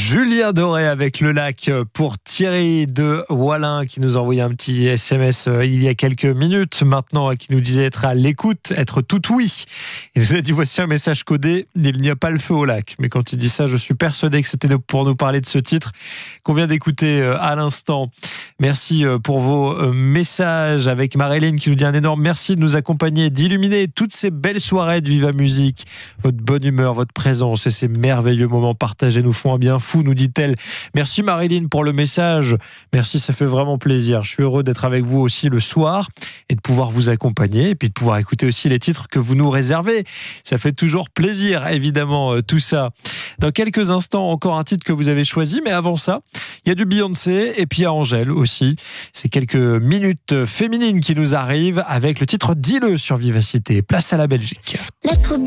Julien Doré avec Le Lac pour Thierry de Wallin qui nous a envoyé un petit SMS il y a quelques minutes maintenant, qui nous disait être à l'écoute, être tout oui. Il nous a dit voici un message codé, il n'y a pas le feu au lac. Mais quand il dit ça, je suis persuadé que c'était pour nous parler de ce titre qu'on vient d'écouter à l'instant. Merci pour vos messages, avec Marilyn qui nous dit un énorme merci de nous accompagner, d'illuminer toutes ces belles soirées de Viva Musique. Votre bonne humeur, votre présence et ces merveilleux moments partagés nous font un bien fou, nous dit-elle. Merci Marilyn pour le message. Merci, ça fait vraiment plaisir. Je suis heureux d'être avec vous aussi le soir et de pouvoir vous accompagner et puis de pouvoir écouter aussi les titres que vous nous réservez. Ça fait toujours plaisir, évidemment, tout ça. Dans quelques instants, encore un titre que vous avez choisi, mais avant ça, il y a du Beyoncé et puis il y a Angèle aussi. C'est quelques minutes féminines qui nous arrivent avec le titre Dis-le sur Vivacité. Place à la Belgique. L'être